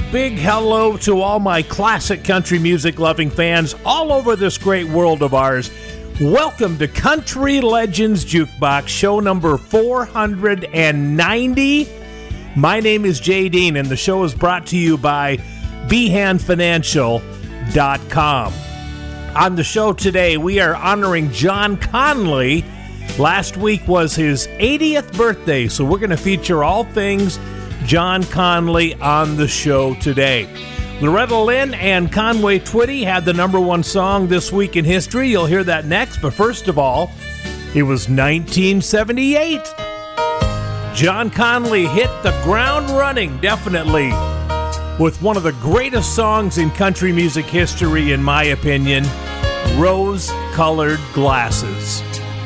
big hello to all my classic country music loving fans all over this great world of ours. Welcome to Country Legends Jukebox, show number 490. My name is Jay Dean, and the show is brought to you by BehanFinancial.com. On the show today, we are honoring John Conlee. Last week was his 80th birthday, so we're going to feature all things John Conlee on the show today. Loretta Lynn and Conway Twitty had the number one song this week in history. You'll hear that next, but first of all, it was 1978. John Conlee hit the ground running, definitely, with one of the greatest songs in country music history, in my opinion, Rose-Colored Glasses.